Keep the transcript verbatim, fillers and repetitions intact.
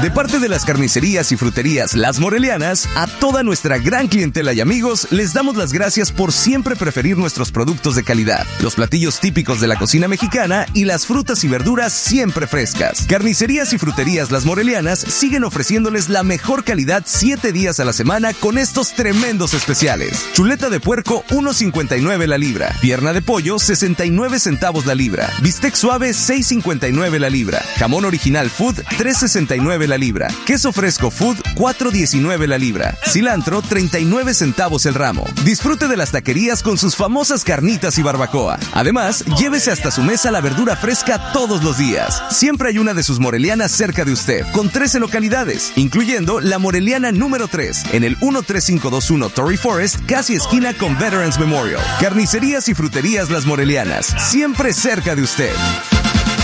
De parte de las carnicerías y fruterías Las Morelianas, a toda nuestra gran clientela y amigos, les damos las gracias por siempre preferir nuestros productos de calidad, los platillos típicos de la cocina mexicana y las frutas y verduras siempre frescas. Carnicerías y fruterías Las Morelianas siguen ofreciéndoles la mejor calidad siete días a la semana con estos tremendos especiales. Chuleta de puerco uno cincuenta y nueve la libra, pierna de pollo sesenta y nueve centavos la libra, bistec suave seis cincuenta y nueve la libra, jamón original Food tres sesenta y nueve la libra, queso fresco Food cuatro diecinueve la libra, cilantro treinta y nueve centavos el ramo. Disfrute de las taquerías con sus famosas carnitas y barbacoa. Además, llévese hasta su mesa la verdura fresca todos los días. Siempre hay una de sus morelianas cerca de usted, con trece localidades, incluyendo la Moreliana número tres, en el uno tres cinco dos uno Torrey Forest, casi esquina con Veterans Memorial. Carnicerías y fruterías Las Morelianas, siempre cerca de usted.